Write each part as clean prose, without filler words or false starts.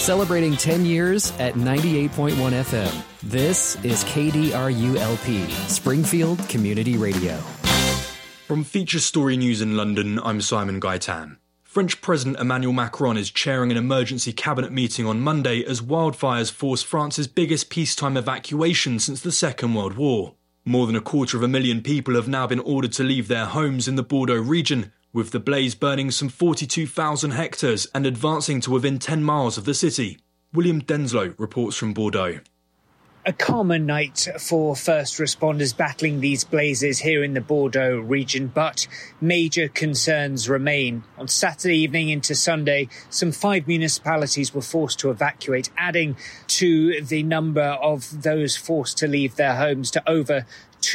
Celebrating 10 years at 98.1 FM. This is KDRU-LP, Springfield Community Radio. From Feature Story News in London, I'm Simon Gaitan. French President Emmanuel Macron is chairing an emergency cabinet meeting on Monday as wildfires force France's biggest peacetime evacuation since the Second World War. More than 250,000 people have now been ordered to leave their homes in the Bordeaux region, with the blaze burning some 42,000 hectares and advancing to within 10 miles of the city. William Denslow reports from Bordeaux. A calmer night for first responders battling these blazes here in the Bordeaux region, but major concerns remain. On Saturday evening into Sunday, some 5 municipalities were forced to evacuate, adding to the number of those forced to leave their homes to over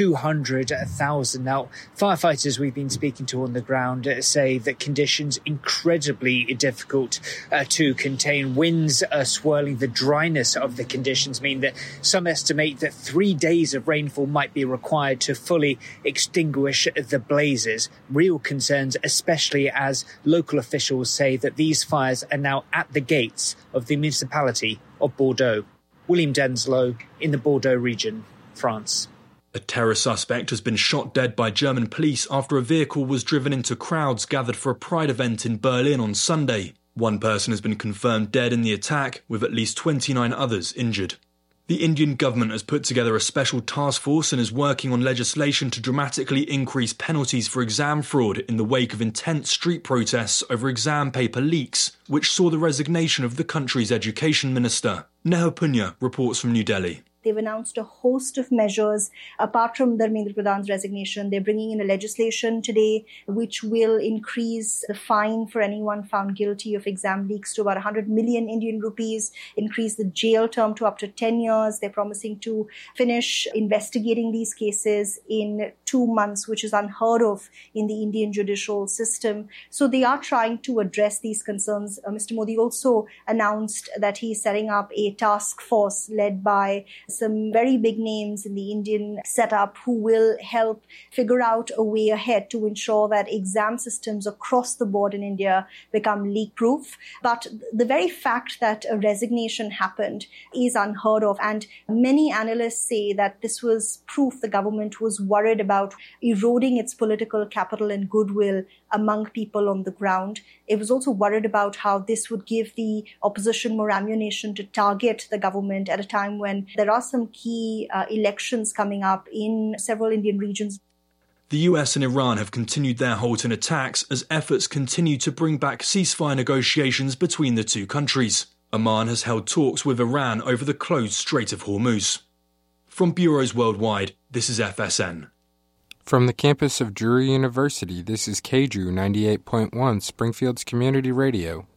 200,000. Now, firefighters we've been speaking to on the ground say that conditions incredibly difficult to contain. Winds are swirling. The dryness of the conditions mean that some estimate that 3 days of rainfall might be required to fully extinguish the blazes. Real concerns, especially as local officials say that these fires are now at the gates of the municipality of Bordeaux. William Denslow in the Bordeaux region, France. A terror suspect has been shot dead by German police after a vehicle was driven into crowds gathered for a Pride event in Berlin on Sunday. One person has been confirmed dead in the attack, with at least 29 others injured. The Indian government has put together a special task force and is working on legislation to dramatically increase penalties for exam fraud in the wake of intense street protests over exam paper leaks, which saw the resignation of the country's education minister. Neha Punya reports from New Delhi. They've announced a host of measures. Apart from Dharmendra Pradhan's resignation, they're bringing in a legislation today which will increase the fine for anyone found guilty of exam leaks to about 100 million Indian rupees, increase the jail term to up to 10 years. They're promising to finish investigating these cases in 2 months, which is unheard of in the Indian judicial system. So they are trying to address these concerns. Mr. Modi also announced that he's setting up a task force led by some very big names in the Indian setup who will help figure out a way ahead to ensure that exam systems across the board in India become leak-proof. But the very fact that a resignation happened is unheard of. And many analysts say that this was proof the government was worried about eroding its political capital and goodwill among people on the ground. It was also worried about how this would give the opposition more ammunition to target the government at a time when there are some key elections coming up in several Indian regions. The US and Iran have continued their halt in attacks as efforts continue to bring back ceasefire negotiations between the two countries. Oman has held talks with Iran over the closed Strait of Hormuz. From bureaus worldwide, this is FSN. From the campus of Drury University, this is KDRU 98.1, Springfield's Community Radio.